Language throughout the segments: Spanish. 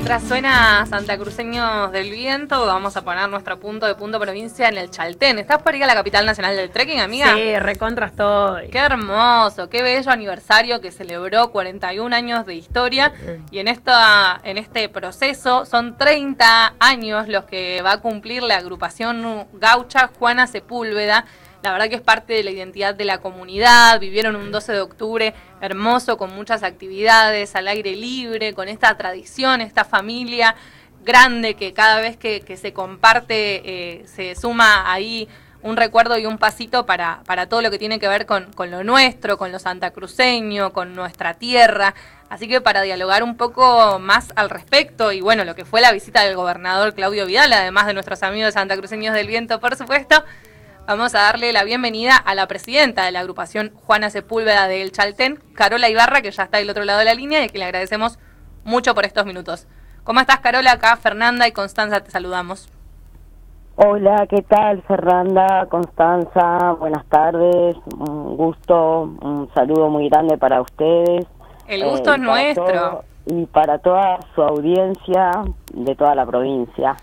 Mientras suena Santacruceños del Viento, vamos a poner nuestro punto de punto provincia en el Chaltén. ¿Estás por ir a la capital nacional del trekking, amiga? Sí, recontra estoy. Qué hermoso, qué bello aniversario que celebró 41 años de historia. Y en este proceso son 30 años los que va a cumplir la agrupación gaucha Juana Sepúlveda. La verdad que es parte de la identidad de la comunidad. Vivieron un 12 de octubre hermoso, con muchas actividades, al aire libre, con esta tradición, esta familia grande que cada vez que se comparte se suma ahí un recuerdo y un pasito para todo lo que tiene que ver con lo nuestro, con lo santacruceño, con nuestra tierra. Así que para dialogar un poco más al respecto, y bueno, lo que fue la visita del gobernador Claudio Vidal, además de nuestros amigos Santacruceños del Viento, por supuesto, vamos a darle la bienvenida a la presidenta de la agrupación Juana Sepúlveda del Chaltén, Carola Ibarra, que ya está del otro lado de la línea y a quien le agradecemos mucho por estos minutos. ¿Cómo estás, Carola? Acá Fernanda y Constanza te saludamos. Hola, ¿qué tal, Fernanda, Constanza? Buenas tardes, un gusto, un saludo muy grande para ustedes. El gusto es nuestro. Y para toda su audiencia de toda la provincia.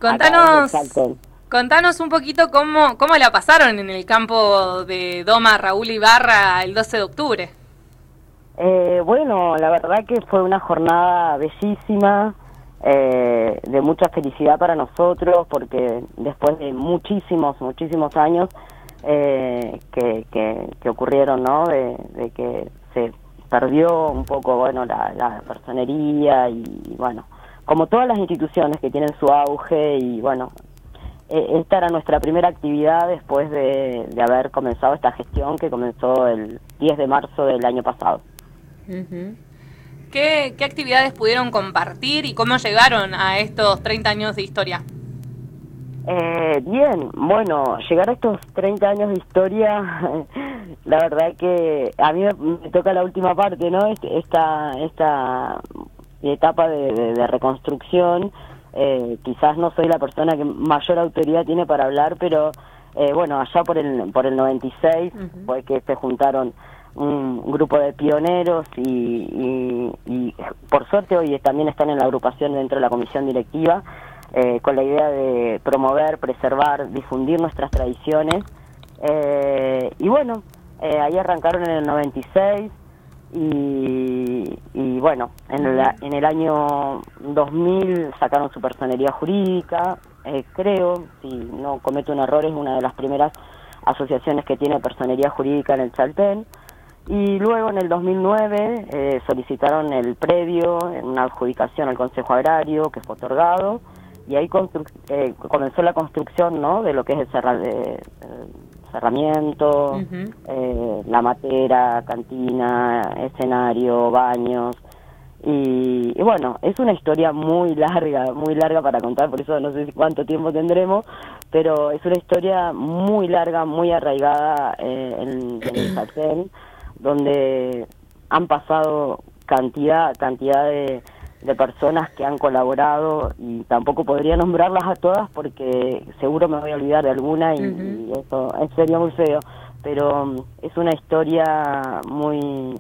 Contanos un poquito cómo la pasaron en el campo de Doma Raúl Ibarra el 12 de octubre. Bueno, la verdad que fue una jornada bellísima, de mucha felicidad para nosotros, porque después de muchísimos años que ocurrieron, ¿no? De que se perdió un poco, bueno, la personería y, bueno, como todas las instituciones que tienen su auge y, bueno, esta era nuestra primera actividad después de haber comenzado esta gestión que comenzó el 10 de marzo del año pasado. Uh-huh. ¿Qué actividades pudieron compartir y cómo llegaron a estos 30 años de historia? Bien, bueno, llegar a estos 30 años de historia, la verdad que a mí me toca la última parte, ¿no? Esta etapa de reconstrucción. Quizás no soy la persona que mayor autoridad tiene para hablar, pero bueno, allá por el 96 uh-huh. fue que se juntaron un grupo de pioneros y por suerte hoy también están en la agrupación dentro de la comisión directiva, con la idea de promover, preservar, difundir nuestras tradiciones, y bueno, ahí arrancaron en el 96 y bueno, en el año 2000 sacaron su personería jurídica, creo, si no cometo un error, es una de las primeras asociaciones que tiene personería jurídica en el Chaltén. Y luego en el 2009 solicitaron el predio en una adjudicación al Consejo Agrario que fue otorgado, y ahí comenzó la construcción, ¿no? De lo que es el cerramiento, uh-huh. La matera, cantina, escenario, baños, y bueno, es una historia muy larga para contar, por eso no sé cuánto tiempo tendremos, pero es una historia muy larga, muy arraigada en el Chaltén, donde han pasado cantidad de personas que han colaborado, y tampoco podría nombrarlas a todas porque seguro me voy a olvidar de alguna y, uh-huh. y eso sería muy feo, pero es una historia muy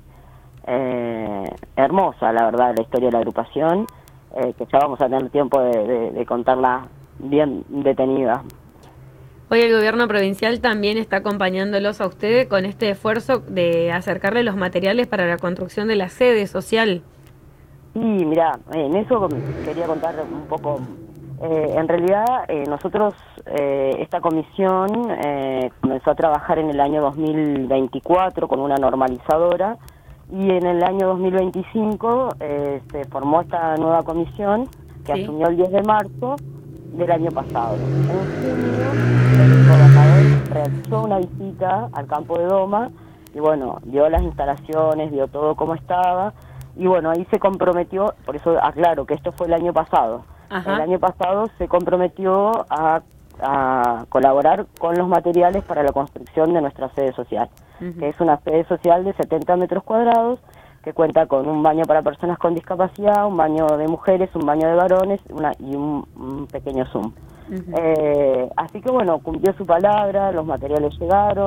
hermosa, la verdad, la historia de la agrupación, que ya vamos a tener tiempo de contarla bien detenida. Hoy el gobierno provincial también está acompañándolos a ustedes con este esfuerzo de acercarle los materiales para la construcción de la sede social. Sí, mirá, en eso quería contar un poco. En realidad, nosotros, esta comisión comenzó a trabajar en el año 2024 con una normalizadora, y en el año 2025 se formó esta nueva comisión que ¿sí? asumió el 10 de marzo del año pasado. En junio, el gobernador realizó una visita al campo de Doma y bueno, vio las instalaciones, vio todo cómo estaba, y bueno, ahí se comprometió, por eso aclaro que esto fue el año pasado. Ajá. El año pasado se comprometió a colaborar con los materiales para la construcción de nuestra sede social, uh-huh. que es una sede social de 70 metros cuadrados, que cuenta con un baño para personas con discapacidad, un baño de mujeres, un baño de varones y un pequeño Zoom. Uh-huh. Así que bueno, cumplió su palabra, los materiales llegaron,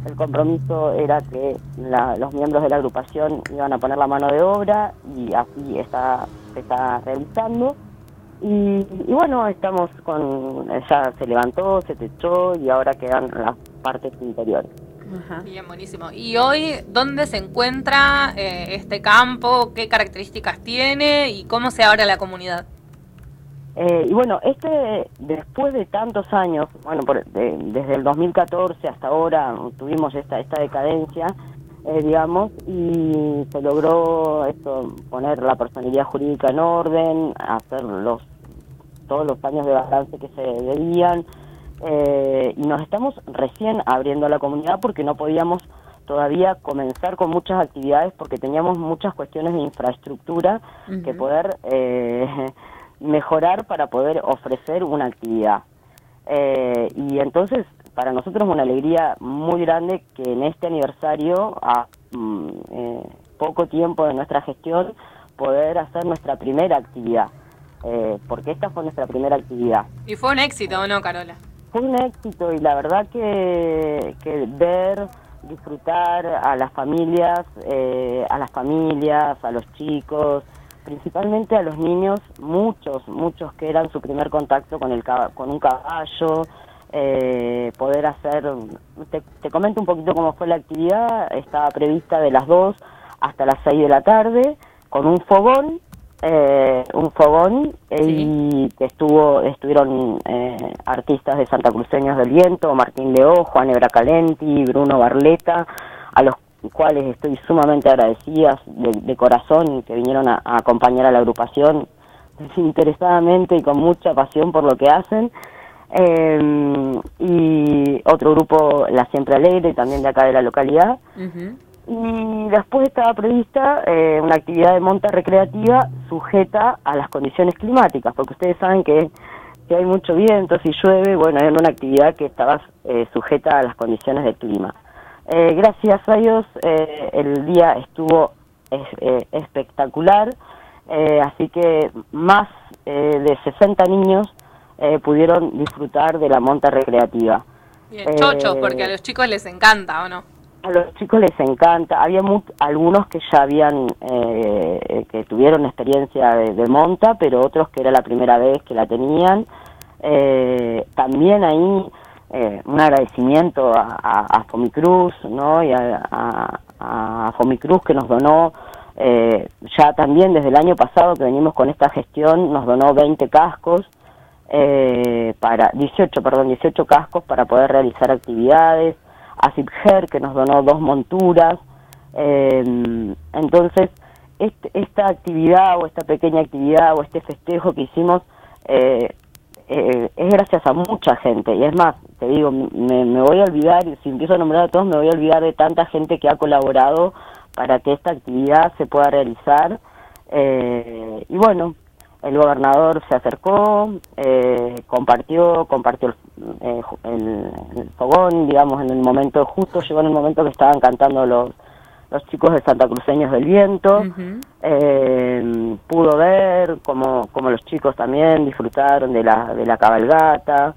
el compromiso era que los miembros de la agrupación iban a poner la mano de obra y así se está realizando. Y bueno, estamos ya se levantó, se techó y ahora quedan las partes interiores. Ajá. Bien, buenísimo. ¿Y hoy dónde se encuentra este campo? ¿Qué características tiene? ¿Y cómo se abre a la comunidad? Y bueno, después de tantos años, bueno, desde el 2014 hasta ahora tuvimos esta decadencia, digamos, y se logró poner la personalidad jurídica en orden, hacer todos los años de balance que se debían, y nos estamos recién abriendo a la comunidad porque no podíamos todavía comenzar con muchas actividades porque teníamos muchas cuestiones de infraestructura que poder mejorar para poder ofrecer una actividad. Y entonces para nosotros es una alegría muy grande que en este aniversario, a poco tiempo de nuestra gestión, poder hacer nuestra primera actividad, porque esta fue nuestra primera actividad. Y fue un éxito, ¿o no, Carola? Fue un éxito y la verdad que ver, disfrutar a las familias, a los chicos, principalmente a los niños, muchos que eran su primer contacto con un caballo, poder hacer, te comento un poquito cómo fue la actividad. Estaba prevista de las 2 hasta las 6 de la tarde, con un fogón, y que estuvieron artistas de Santa Cruceños del Viento, Martín Leó, Juan Ebracalenti, Bruno Barleta, a los cuales estoy sumamente agradecida de corazón, que vinieron a acompañar a la agrupación desinteresadamente y con mucha pasión por lo que hacen. Y otro grupo, La Siempre Alegre, también de acá de la localidad. Y después estaba prevista una actividad de monta recreativa sujeta a las condiciones climáticas, porque ustedes saben que hay mucho viento, si llueve, bueno, era una actividad que estaba sujeta a las condiciones del clima. Gracias a Dios el día estuvo espectacular, así que más de 60 niños pudieron disfrutar de la monta recreativa. Bien, chochos, porque a los chicos les encanta, ¿o no? A los chicos les encanta. Había algunos que ya que tuvieron experiencia de monta, pero otros que era la primera vez que la tenían. También ahí un agradecimiento a Fomicruz, ¿no? Y a Fomicruz, que nos donó, ya también desde el año pasado que venimos con esta gestión, nos donó 20 cascos, 18 cascos para poder realizar actividades. A Zipher, que nos donó 2 monturas. Entonces, esta actividad o esta pequeña actividad o este festejo que hicimos es gracias a mucha gente. Y es más, te digo, me voy a olvidar, si empiezo a nombrar a todos, me voy a olvidar de tanta gente que ha colaborado para que esta actividad se pueda realizar. Y bueno, el gobernador se acercó, compartió el fogón, digamos, en el momento justo, llegó en el momento que estaban cantando los chicos de Santa Cruceños del Viento. Pudo ver como los chicos también disfrutaron de la cabalgata.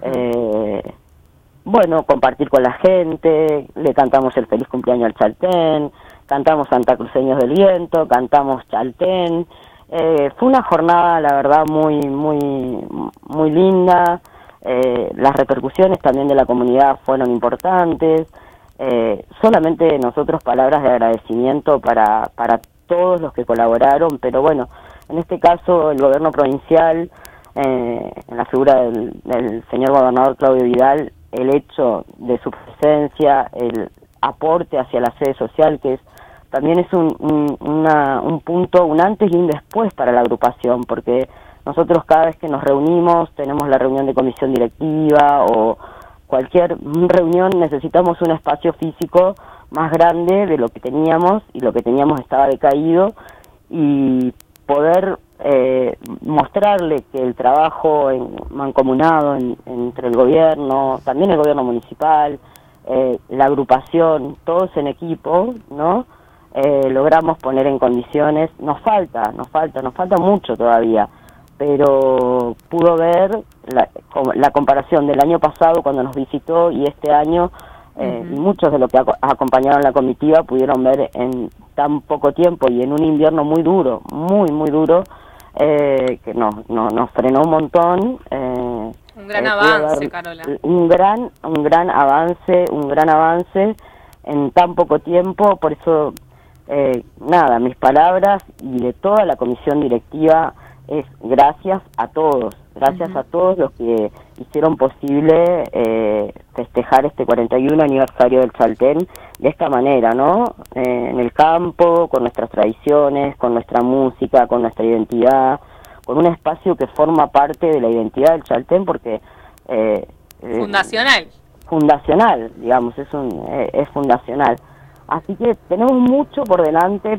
Bueno, compartir con la gente, le cantamos el feliz cumpleaños al Chaltén, cantamos Santa Cruceños del Viento, cantamos Chaltén. Fue una jornada, la verdad, muy linda. Las repercusiones también de la comunidad fueron importantes. Solamente nosotros palabras de agradecimiento para todos los que colaboraron, pero bueno, en este caso el gobierno provincial, en la figura del señor gobernador Claudio Vidal, el hecho de su presencia, el aporte hacia la sede social, que también es un punto, un antes y un después para la agrupación, porque nosotros cada vez que nos reunimos, tenemos la reunión de comisión directiva o cualquier reunión, necesitamos un espacio físico más grande de lo que teníamos, y lo que teníamos estaba decaído, y poder mostrarle que el trabajo mancomunado entre el gobierno, también el gobierno municipal, la agrupación, todos en equipo, ¿no? Logramos poner en condiciones. Nos falta mucho todavía, pero pudo ver la comparación del año pasado cuando nos visitó y este año, y muchos de los que acompañaron la comitiva pudieron ver en tan poco tiempo y en un invierno muy duro, muy duro, que nos frenó un montón. Un gran avance, Carola. Un gran avance en tan poco tiempo. Por eso, mis palabras y de toda la comisión directiva es gracias a todos los que hicieron posible festejar este 41 aniversario del Chaltén de esta manera, ¿no? En el campo, con nuestras tradiciones, con nuestra música, con nuestra identidad, con un espacio que forma parte de la identidad del Chaltén porque... fundacional, digamos, es fundacional. Así que tenemos mucho por delante.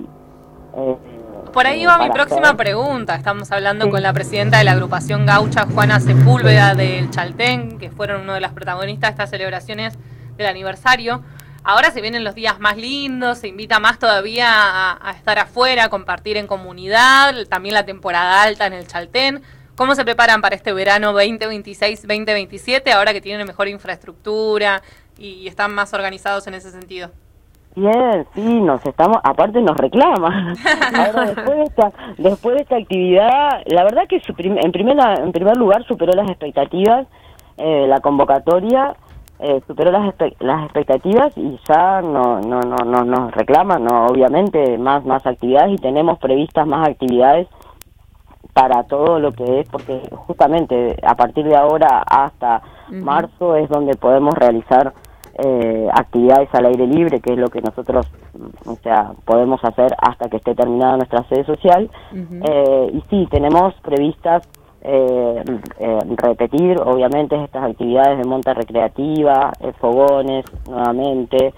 Por ahí va mi próxima pregunta. Estamos hablando con la presidenta de la agrupación gaucha, Juana Sepúlveda, del Chaltén, que fueron uno de los protagonistas de estas celebraciones del aniversario. Ahora se vienen los días más lindos, se invita más todavía a estar afuera, a compartir en comunidad, también la temporada alta en el Chaltén. ¿Cómo se preparan para este verano 2026-2027, ahora que tienen mejor infraestructura y están más organizados en ese sentido? Bien, sí, aparte nos reclaman. Ahora, después de esta actividad, la verdad que en primer lugar superó las expectativas, la convocatoria superó las expectativas y ya nos reclaman, obviamente, más actividades, y tenemos previstas más actividades para todo lo que es, porque justamente a partir de ahora hasta marzo es donde podemos realizar actividades al aire libre, que es lo que nosotros podemos hacer hasta que esté terminada nuestra sede social. Y sí, tenemos previstas repetir obviamente estas actividades de monta recreativa, fogones nuevamente,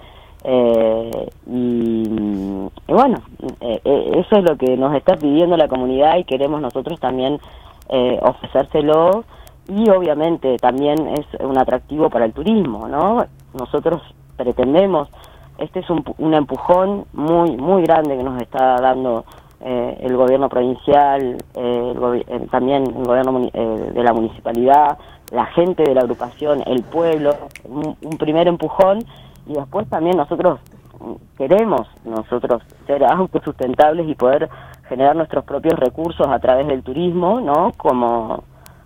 y bueno, eso es lo que nos está pidiendo la comunidad y queremos nosotros también ofrecérselo, y obviamente también es un atractivo para el turismo, ¿no? Nosotros pretendemos, este es un empujón muy grande que nos está dando el gobierno provincial, también el gobierno de la municipalidad, la gente de la agrupación, el pueblo, un primer empujón, y después también nosotros queremos ser autosustentables y poder generar nuestros propios recursos a través del turismo, ¿no? Como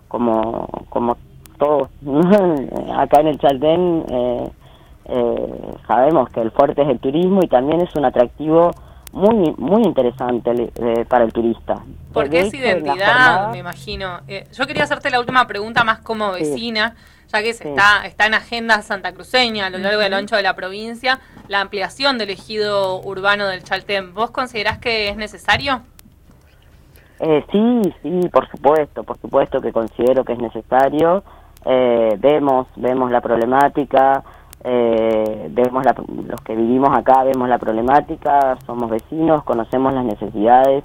todos acá en el Chaltén sabemos que el fuerte es el turismo y también es un atractivo muy interesante para el turista. Porque es identidad, me imagino. Yo quería hacerte la última pregunta más como vecina, ya que está en agenda santacruceña a lo largo y a lo ancho de la provincia, la ampliación del ejido urbano del Chaltén. ¿Vos considerás que es necesario? Sí, por supuesto que considero que es necesario. Vemos la problemática, los que vivimos acá vemos la problemática, somos vecinos, conocemos las necesidades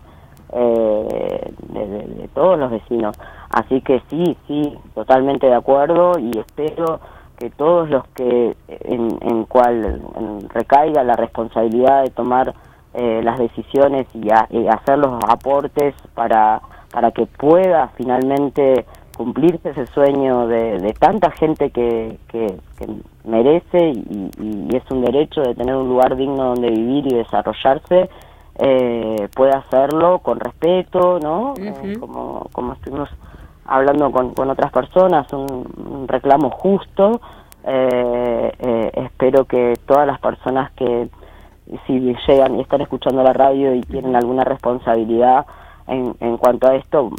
de todos los vecinos, así que sí, totalmente de acuerdo, y espero que todos los que en cual recaiga la responsabilidad de tomar las decisiones y hacer los aportes para que pueda finalmente cumplirse ese sueño de tanta gente que merece y es un derecho de tener un lugar digno donde vivir y desarrollarse, pueda hacerlo con respeto, ¿no? Como estuvimos hablando con otras personas, un reclamo justo. Espero que todas las personas que si llegan y están escuchando la radio y tienen alguna responsabilidad en cuanto a esto,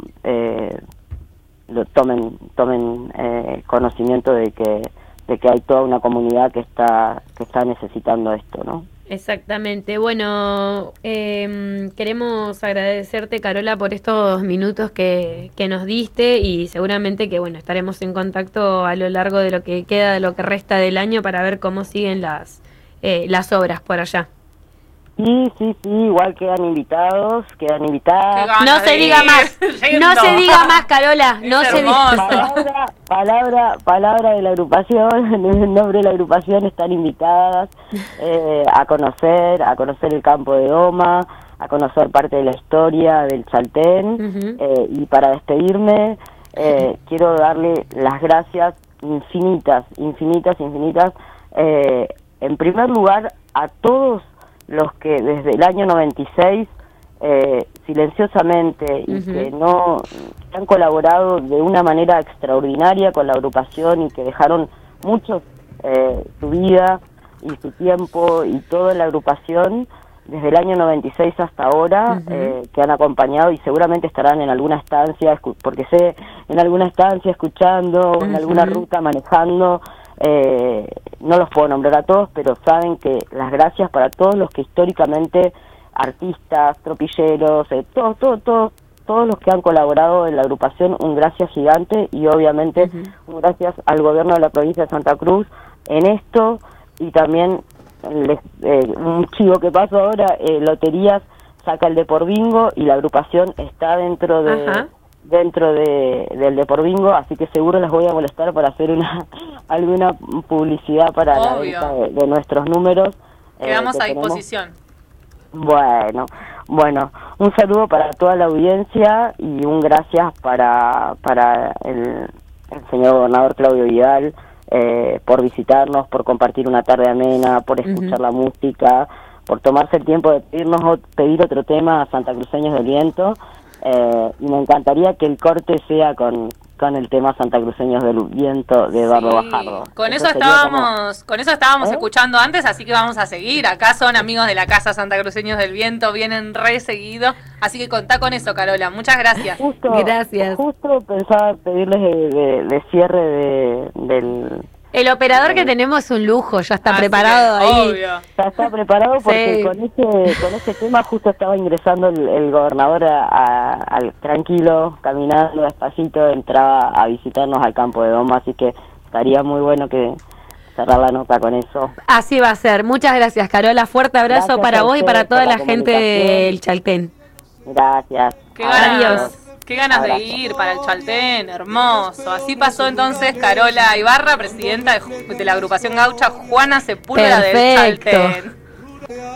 tomen conocimiento de que hay toda una comunidad que está necesitando esto, ¿no? Exactamente. Bueno, queremos agradecerte, Carola, por estos minutos que nos diste, y seguramente que estaremos en contacto a lo largo de lo que queda, de lo que resta del año, para ver cómo siguen las obras por allá. Sí, igual quedan invitadas. No se diga más, Carola, no se diga. Palabra de la agrupación, en el nombre de la agrupación están invitadas a conocer el campo de Doma, a conocer parte de la historia del Chaltén, y para despedirme quiero darle las gracias infinitas en primer lugar, a todos los que desde el año 96 silenciosamente y que han colaborado de una manera extraordinaria con la agrupación y que dejaron muchos su vida y su tiempo y toda la agrupación desde el año 96 hasta ahora, que han acompañado y seguramente estarán en alguna estancia, porque sé, en alguna estancia escuchando, en alguna ruta manejando. No los puedo nombrar a todos, pero saben que las gracias para todos los que históricamente, artistas, tropilleros, todos los que han colaborado en la agrupación, un gracias gigante y obviamente un gracias al gobierno de la provincia de Santa Cruz en esto. Y también un chivo que pasó ahora, Loterías saca el de por bingo y la agrupación está dentro del de por bingo, así que seguro las voy a molestar para hacer alguna publicidad para la venta de nuestros números. Quedamos a disposición. Bueno, un saludo para toda la audiencia y un gracias para el señor gobernador Claudio Vidal, por visitarnos, por compartir una tarde amena, por escuchar la música, por tomarse el tiempo de pedir otro tema a Santacruceños del Viento, y me encantaría que el corte sea con el tema Santacruceños del Viento de Eduardo Bajardo. Con eso estábamos escuchando antes, así que vamos a seguir. Acá son amigos de la casa Santacruceños del Viento, vienen re seguido, así que contá con eso, Carola. Muchas gracias. Gracias. Justo pensaba pedirles de cierre del... El operador que tenemos es un lujo, ya está preparado ahí. Obvio. Ya está preparado porque con ese tema justo estaba ingresando el gobernador al tranquilo, caminando despacito, entraba a visitarnos al campo de Doma, así que estaría muy bueno que cerrar la nota con eso. Así va a ser. Muchas gracias, Carola. Fuerte abrazo para vos y para toda la gente del Chaltén. Gracias. Adiós. Qué ganas de ir para el Chaltén, hermoso. Así pasó entonces Carola Ibarra, presidenta de la agrupación gaucha Juana Sepúlveda del Chaltén.